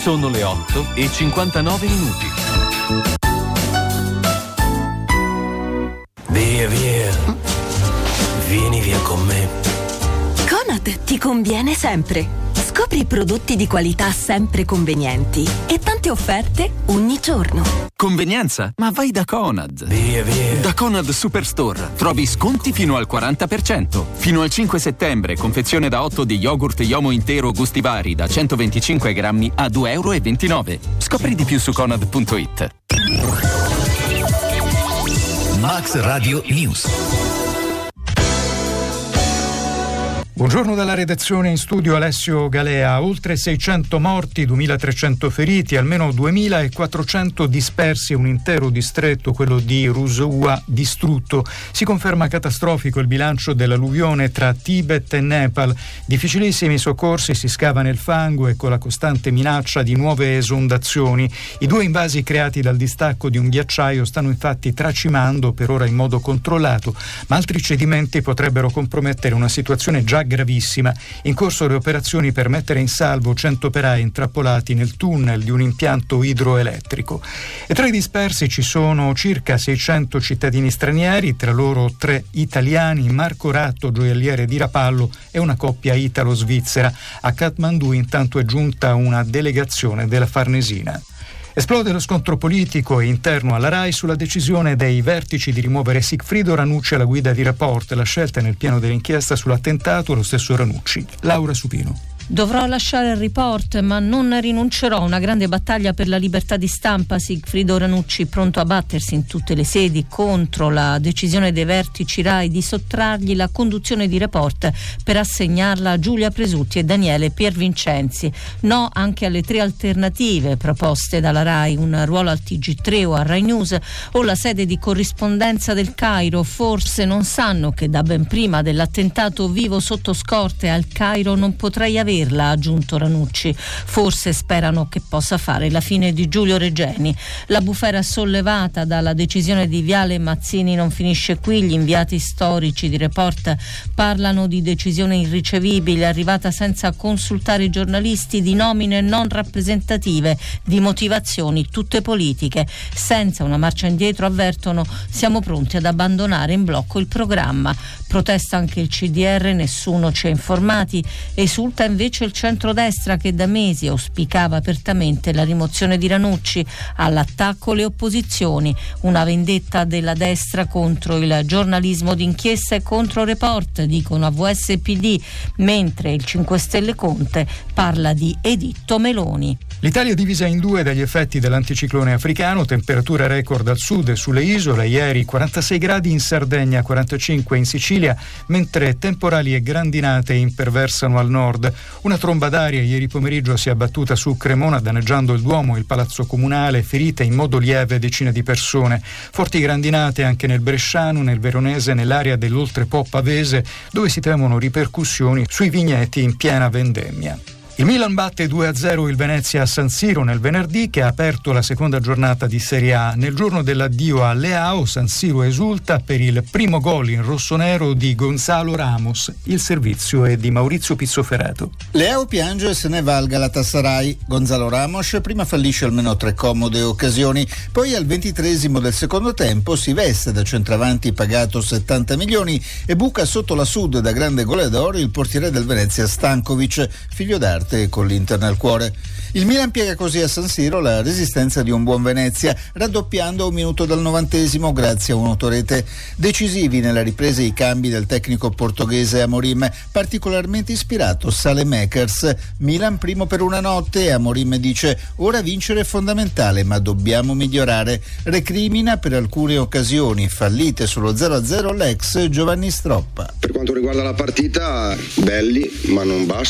Sono le 8:59. Via, via. Vieni via con me. Conad ti conviene sempre. Scopri prodotti di qualità sempre convenienti e tante offerte ogni giorno. Convenienza? Ma vai da Conad. Via, via. Da Conad Superstore trovi sconti fino al 40%. Fino al 5 settembre, confezione da 8 di yogurt Yomo intero gusti vari da 125 grammi a €2,29. Scopri di più su conad.it. Max Radio News. Buongiorno dalla redazione, in studio Alessio Galea. Oltre 600 morti, 2.300 feriti, almeno 2.400 dispersi e un intero distretto, quello di Ruzoua, distrutto. Si conferma catastrofico il bilancio dell'alluvione tra Tibet e Nepal. Difficilissimi i soccorsi, si scava nel fango e con la costante minaccia di nuove esondazioni. I 2 invasi creati dal distacco di un ghiacciaio stanno infatti tracimando, per ora in modo controllato, ma altri cedimenti potrebbero compromettere una situazione già gravissima. In corso le operazioni per mettere in salvo 100 operai intrappolati nel tunnel di un impianto idroelettrico. E tra i dispersi ci sono circa 600 cittadini stranieri, tra loro 3 italiani, Marco Ratto, gioielliere di Rapallo, e una coppia italo-svizzera. A Kathmandu intanto è giunta una delegazione della Farnesina. Esplode lo scontro politico e interno alla RAI sulla decisione dei vertici di rimuovere Sigfrido Ranucci alla guida di Report. La scelta è nel piano dell'inchiesta sull'attentato allo stesso Ranucci. Laura Supino. Dovrò lasciare il Report, ma non rinuncerò. Una grande battaglia per la libertà di stampa. Sigfrido Ranucci pronto a battersi in tutte le sedi contro la decisione dei vertici RAI di sottrargli la conduzione di Report per assegnarla a Giulia Presutti e Daniele Piervincenzi. No anche alle 3 alternative proposte dalla RAI: un ruolo al TG3 o a Rai News, o la sede di corrispondenza del Cairo. Forse non sanno che da ben prima dell'attentato vivo sotto scorte al Cairo non potrei averla, ha aggiunto Ranucci. Forse sperano che possa fare la fine di Giulio Regeni. La bufera sollevata dalla decisione di Viale Mazzini non finisce qui. Gli inviati storici di Report parlano di decisione irricevibile, arrivata senza consultare i giornalisti, di nomine non rappresentative, di motivazioni tutte politiche. Senza una marcia indietro, avvertono, siamo pronti ad abbandonare in blocco il programma. Protesta anche il CDR, nessuno ci ha informati. Esulta invece il centrodestra, che da mesi auspicava apertamente la rimozione di Ranucci. All'attacco le opposizioni, una vendetta della destra contro il giornalismo d'inchiesta e contro Report, dicono a VSPD, mentre il 5 Stelle Conte parla di editto Meloni. L'Italia è divisa in 2 dagli effetti dell'anticiclone africano, temperature record al sud e sulle isole, ieri 46 gradi in Sardegna, 45 in Sicilia, mentre temporali e grandinate imperversano al nord. Una tromba d'aria ieri pomeriggio si è abbattuta su Cremona, danneggiando il Duomo e il Palazzo Comunale, ferite in modo lieve decine di persone. Forti grandinate anche nel Bresciano, nel Veronese, nell'area dell'Oltrepo Pavese, dove si temono ripercussioni sui vigneti in piena vendemmia. Il Milan batte 2-0 il Venezia a San Siro nel venerdì, che ha aperto la seconda giornata di Serie A. Nel giorno dell'addio a Leao, San Siro esulta per il primo gol in rossonero di Gonzalo Ramos. Il servizio è di Maurizio Pizzoferato. Leao piange e se ne va al Galatasaray. Gonzalo Ramos prima fallisce almeno 3 comode occasioni, poi al 23esimo del secondo tempo si veste da centravanti pagato 70 milioni e buca sotto la Sud da grande goleador il portiere del Venezia Stankovic, figlio d'arte e con l'Inter nel cuore. Il Milan piega così a San Siro la resistenza di un buon Venezia, raddoppiando a un minuto dal 90esimo grazie a un'autorete. Decisivi nella ripresa i cambi del tecnico portoghese Amorim, particolarmente ispirato Saelemaekers. Milan primo per una notte e Amorim dice: ora vincere è fondamentale, ma dobbiamo migliorare. Recrimina per alcune occasioni fallite sullo 0-0 l'ex Giovanni Stroppa. Per quanto riguarda la partita, belli, ma non basta.